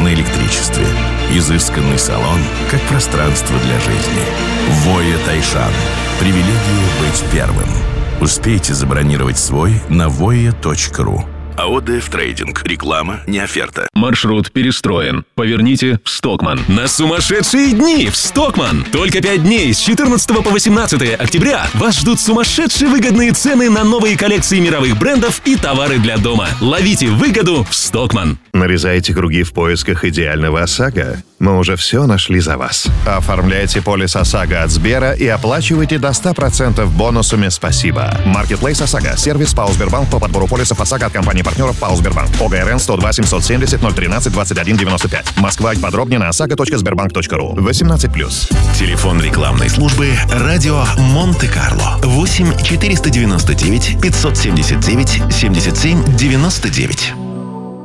на электричестве. Изысканный салон, как пространство для жизни. Voya Taishan. Привилегия быть первым. Успейте забронировать свой на voya.ru. АОДФ Трейдинг. Реклама, не оферта. Маршрут перестроен. Поверните в Стокман. На сумасшедшие дни в Стокман! Только 5 дней с 14 по 18 октября вас ждут сумасшедшие выгодные цены на новые коллекции мировых брендов и товары для дома. Ловите выгоду в Стокман. Нарезаете круги в поисках идеального ОСАГО? Мы уже все нашли за вас. Оформляйте полис ОСАГО от Сбера и оплачивайте до 100% бонусами «Спасибо». Marketplace ОСАГО. Сервис ПАО «Сбербанк» по подбору полисов ОСАГО от компании-партнеров ПАО «Сбербанк». ОГРН 102 770 013 21 95. Москва. Подробнее на osago.sberbank.ru. 18+. Телефон рекламной службы «Радио Монте-Карло». 8 499 579 77 99.